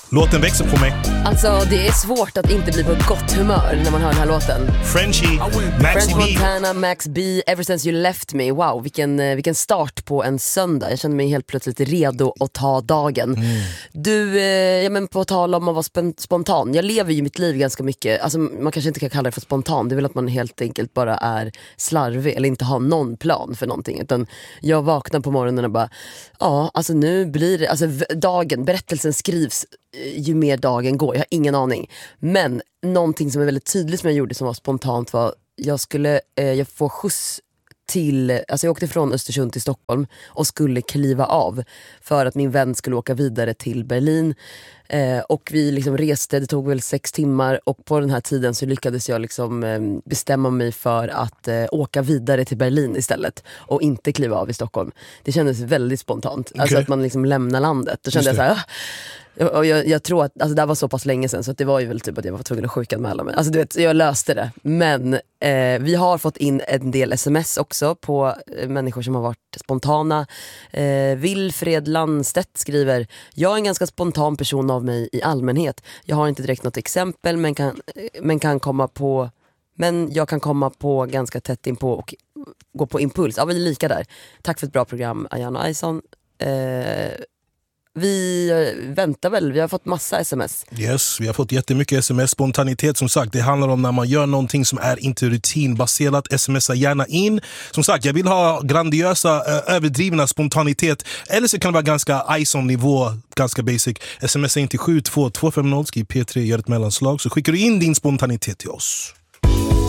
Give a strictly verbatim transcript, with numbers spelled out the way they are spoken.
Låten växer på mig. Alltså det är svårt att inte bli på ett gott humör när man hör den här låten. Frenchy, Max French B. Montana, Max B, Ever Since You Left Me. Wow, vilken, eh, vilken start på en söndag. Jag känner mig helt plötsligt redo att ta dagen. Mm. Du, eh, ja, men på tal om att vara sp- spontan. Jag lever ju mitt liv ganska mycket. Alltså, man kanske inte kan kalla det för spontan. Det är väl att man helt enkelt bara är slarvig eller inte har någon plan för någonting. Utan jag vaknar på morgonen och bara, ja, alltså nu blir det, alltså dagen, berättelsen skrivs ju mer dagen går, jag har ingen aning. Men någonting som är väldigt tydligt som jag gjorde som var spontant var, jag skulle eh, jag får skjuts till, alltså jag åkte från Östersund till Stockholm och skulle kliva av för att min vän skulle åka vidare till Berlin. Eh, och vi liksom reste, det tog väl sex timmar och på den här tiden så lyckades jag liksom eh, bestämma mig för att eh, åka vidare till Berlin istället och inte kliva av i Stockholm. Det kändes väldigt spontant, alltså Okay. att man liksom lämnar landet. Då kände jag så här, ah, och jag, jag tror att alltså det här var så pass länge sedan så att det var ju väl typ att jag var tvungen att sjukanmäla mig. Alltså du vet, jag löste det. Men eh, vi har fått in en del sms också på eh, människor som har varit spontana. eh, Wilfred Landstedt skriver: jag är en ganska spontan person av mig i allmänhet. Jag har inte direkt något exempel men kan, men kan komma på Men jag kan komma på ganska tätt in på och gå på impuls. Ja, vi är lika där. Tack för ett bra program, Ayana Aison. eh, Vi väntar väl, vi har fått massa sms. Yes, vi har fått jättemycket sms. Spontanitet, som sagt, det handlar om när man gör någonting som är inte rutinbaserat. Smsa gärna in. Som sagt, jag vill ha grandiösa, överdrivna spontanitet. Eller så kan det vara ganska Ison-nivå, ganska basic. Smsa in till sju två två fem noll, skriv P tre, gör ett mellanslag. Så skickar du in din spontanitet till oss.